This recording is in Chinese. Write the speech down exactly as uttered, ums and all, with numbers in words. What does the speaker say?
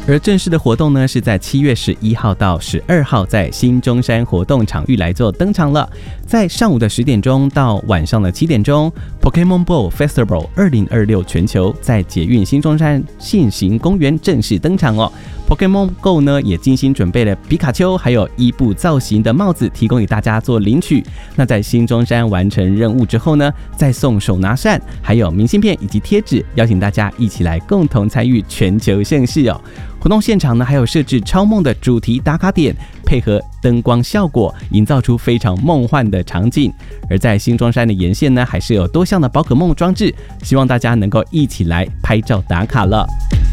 而正式的活动呢，是在七月十一号到十二号在新中山活动场域来做登场了。在上午的十点钟到晚上的七点钟 ，Pokémon Ball Festival 二零二六全球在捷运新中山信行公园正式登场哦。Pokémon Go 呢也精心准备了皮卡丘还有伊布造型的帽子，提供给大家做领取。那在新中山完成任务之后呢，再送手拿扇，还有明信片以及贴纸，邀请大家一起来共同参与全球盛事哦。活动现场呢还有设置超梦的主题打卡点，配合灯光效果，营造出非常梦幻的场景。而在新中山的沿线呢，还是有多项的宝可梦装置，希望大家能够一起来拍照打卡了。